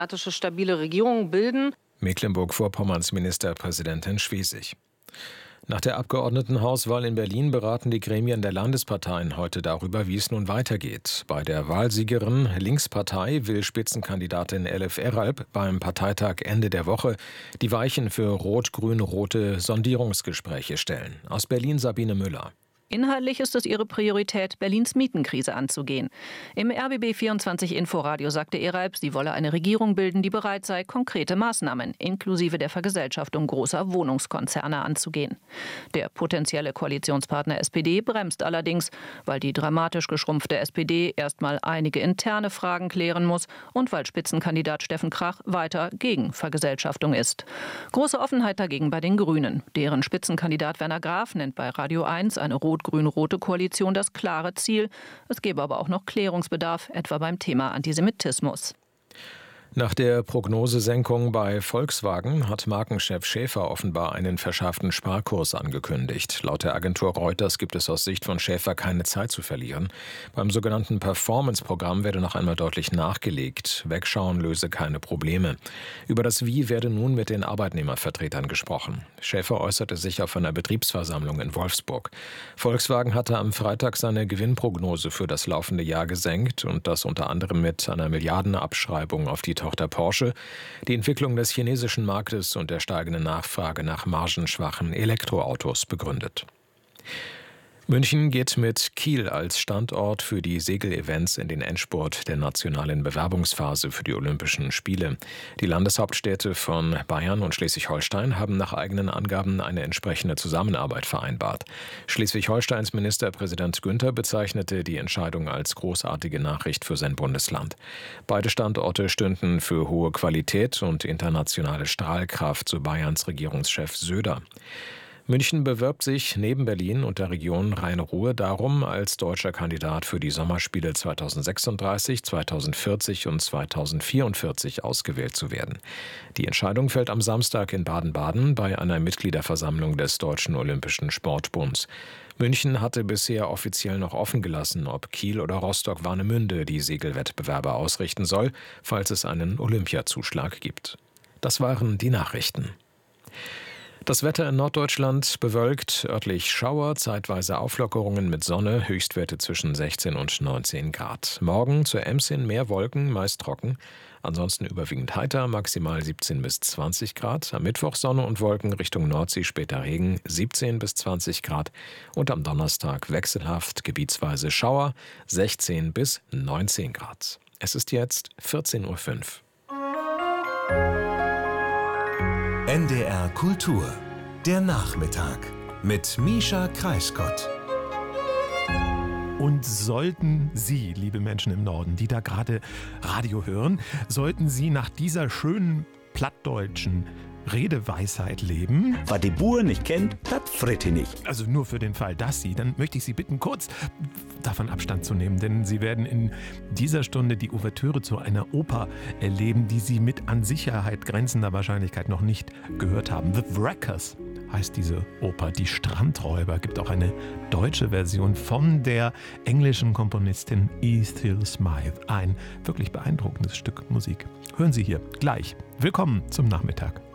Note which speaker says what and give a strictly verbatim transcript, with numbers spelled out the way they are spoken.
Speaker 1: demokratische, stabile Regierung bilden.
Speaker 2: Mecklenburg-Vorpommerns Ministerpräsidentin Schwesig. Nach der Abgeordnetenhauswahl in Berlin beraten die Gremien der Landesparteien heute darüber, wie es nun weitergeht. Bei der Wahlsiegerin Linkspartei will Spitzenkandidatin Elif Eralp beim Parteitag Ende der Woche die Weichen für rot-grün-rote Sondierungsgespräche stellen. Aus Berlin Sabine Müller.
Speaker 3: Inhaltlich ist es ihre Priorität, Berlins Mietenkrise anzugehen. Im R B B vierundzwanzig Inforadio sagte Eralp, sie wolle eine Regierung bilden, die bereit sei, konkrete Maßnahmen inklusive der Vergesellschaftung großer Wohnungskonzerne anzugehen. Der potenzielle Koalitionspartner S P D bremst allerdings, weil die dramatisch geschrumpfte S P D erstmal einige interne Fragen klären muss und weil Spitzenkandidat Steffen Krach weiter gegen Vergesellschaftung ist. Große Offenheit dagegen bei den Grünen. Deren Spitzenkandidat Werner Graf nennt bei Radio eins eine rot-grün-rote Koalition das klare Ziel. Es gäbe aber auch noch Klärungsbedarf, etwa beim Thema Antisemitismus.
Speaker 2: Nach der Prognosesenkung bei Volkswagen hat Markenchef Schäfer offenbar einen verschärften Sparkurs angekündigt. Laut der Agentur Reuters gibt es aus Sicht von Schäfer keine Zeit zu verlieren. Beim sogenannten Performance-Programm werde noch einmal deutlich nachgelegt. Wegschauen löse keine Probleme. Über das Wie werde nun mit den Arbeitnehmervertretern gesprochen. Schäfer äußerte sich auf einer Betriebsversammlung in Wolfsburg. Volkswagen hatte am Freitag seine Gewinnprognose für das laufende Jahr gesenkt und das unter anderem mit einer Milliardenabschreibung auf die Tochter Porsche, die Entwicklung des chinesischen Marktes und der steigenden Nachfrage nach margenschwachen Elektroautos begründet. München geht mit Kiel als Standort für die Segelevents in den Endspurt der nationalen Bewerbungsphase für die Olympischen Spiele. Die Landeshauptstädte von Bayern und Schleswig-Holstein haben nach eigenen Angaben eine entsprechende Zusammenarbeit vereinbart. Schleswig-Holsteins Ministerpräsident Günther bezeichnete die Entscheidung als großartige Nachricht für sein Bundesland. Beide Standorte stünden für hohe Qualität und internationale Strahlkraft, so Bayerns Regierungschef Söder. München bewirbt sich neben Berlin und der Region Rhein-Ruhr darum, als deutscher Kandidat für die Sommerspiele zweitausendsechsunddreißig, zweitausendvierzig und zweitausendvierundvierzig ausgewählt zu werden. Die Entscheidung fällt am Samstag in Baden-Baden bei einer Mitgliederversammlung des Deutschen Olympischen Sportbunds. München hatte bisher offiziell noch offen gelassen, ob Kiel oder Rostock-Warnemünde die Segelwettbewerbe ausrichten soll, falls es einen Olympiazuschlag gibt. Das waren die Nachrichten. Das Wetter in Norddeutschland bewölkt, örtlich Schauer, zeitweise Auflockerungen mit Sonne, Höchstwerte zwischen sechzehn und neunzehn Grad. Morgen zur Ems hin mehr Wolken, meist trocken, ansonsten überwiegend heiter, maximal siebzehn bis zwanzig Grad. Am Mittwoch Sonne und Wolken, Richtung Nordsee später Regen, siebzehn bis zwanzig Grad. Und am Donnerstag wechselhaft, gebietsweise Schauer, sechzehn bis neunzehn Grad. Es ist jetzt vierzehn Uhr fünf.
Speaker 4: N D R Kultur, der Nachmittag mit Mischa Kreisgott.
Speaker 5: Und sollten Sie, liebe Menschen im Norden, die da gerade Radio hören, sollten Sie nach dieser schönen plattdeutschen Redeweisheit leben.
Speaker 6: Was die Bauern nicht kennt, das fritt die nicht.
Speaker 5: Also nur für den Fall, dass Sie, dann möchte ich Sie bitten, kurz davon Abstand zu nehmen, denn Sie werden in dieser Stunde die Ouvertüre zu einer Oper erleben, die Sie mit an Sicherheit grenzender Wahrscheinlichkeit noch nicht gehört haben. The Wreckers heißt diese Oper, die Strandräuber. Gibt auch eine deutsche Version von der englischen Komponistin Ethel Smythe. Ein wirklich beeindruckendes Stück Musik. Hören Sie hier gleich. Willkommen zum Nachmittag.